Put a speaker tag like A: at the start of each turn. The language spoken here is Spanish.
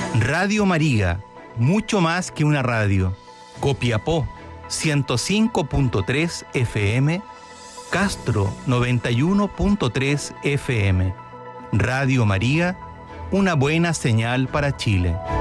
A: Radio María, mucho más que una radio. Copiapó, 105.3 FM. Castro, 91.3 FM. Radio María, una buena señal para Chile.